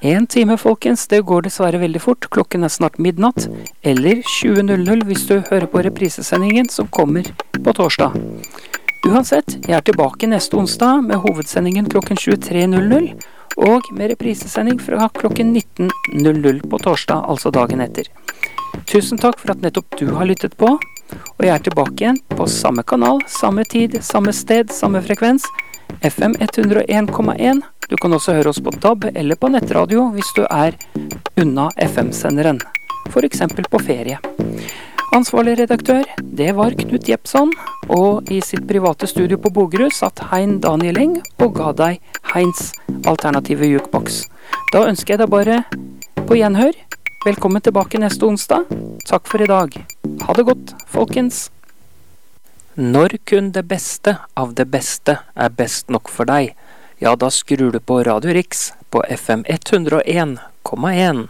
En time, folkens, det går dessverre veldig fort. Klokken snart midnatt, eller 20.00 hvis du hører på reprisesendingen som kommer på torsdag. Uansett, jeg tilbake neste onsdag med hovedsendingen klokken 23.00, og med reprisesending fra klokken 19.00 på torsdag, altså dagen etter. Tusen takk for at nettopp du har lyttet på, og jeg tilbake igjen på samme kanal, samme tid, samme sted, samme frekvens, FM 101,1. Du kan også høre oss på DAB eller på nettradio hvis du unna FM-senderen, for eksempel på ferie. Ansvarlig redaktør, det var Knut Jepsson, og i sitt private studio på Bogerud satt Hein Daniel Eng og ga deg Heins alternative jukebox. Da ønsker jeg deg bare på gjenhør. Velkommen tilbake neste onsdag. Takk for i dag. Ha det godt, folkens. Når kun det beste av det beste best nok for deg, ja, da skrur du på Radio Riks på FM 101,1.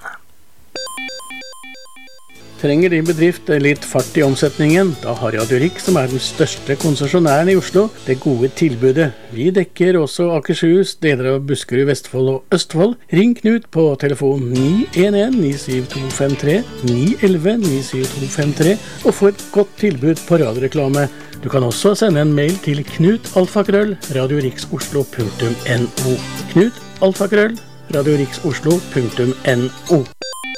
Trenger din bedrift litt fart i omsetningen? Da har Radio Riks, som den største konsesjonæren i Oslo, det gode tilbudet. Vi dekker også Akershus, deler av Buskerud, Vestfold og Østfold. Ring Knut på telefon 911-97253, 911-97253, og få et godt tilbud på radioreklame. Du kan også sende en mail til knut@radioriksoslo.no. knut@radioriksoslo.no.